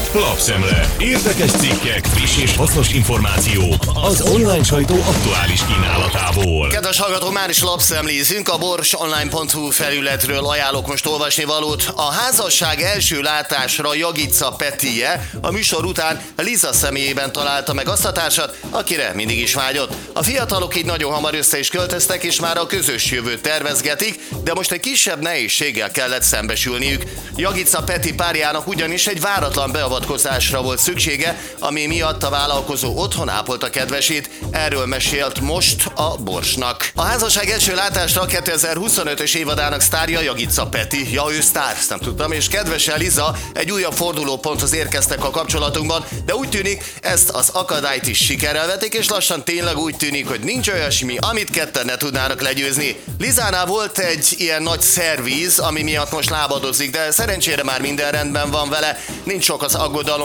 Lapszemle. Érdekes cikkek, friss és hasznos információ az online sajtó aktuális kínálatából. Kedves hallgatók, már is lapszemlézünk. A borsonline.hu felületről ajánlok most olvasni valót. A házasság első látásra Jagica Petije a műsor után Liza személyében találta meg azt a társat, akire mindig is vágyott. A fiatalok így nagyon hamar össze is költöztek, és már a közös jövőt tervezgetik, de most egy kisebb nehézséggel kellett szembesülniük. Jagica Peti párjának ugyanis egy váratlan beavatkozásra volt szüksége, ami miatt a vállalkozó otthon ápolta kedvesét. Erről mesélt most a Borsnak. A házasság első látásra 2025-ös évadának sztárja Jagica Peti. Ja, ő sztár, ezt nem tudtam, és kedvese Liza egy újabb fordulóponthoz érkeztek a kapcsolatunkban, de úgy tűnik, ezt az akadályt is sikerrel vették, és lassan tényleg úgy tűnik, hogy nincs olyasmi, amit ketten ne tudnának legyőzni. Lizánál volt egy ilyen nagy szervíz, ami miatt most lábadozik, de szerencsére már minden rendben van vele, nincs sok az aggodalom.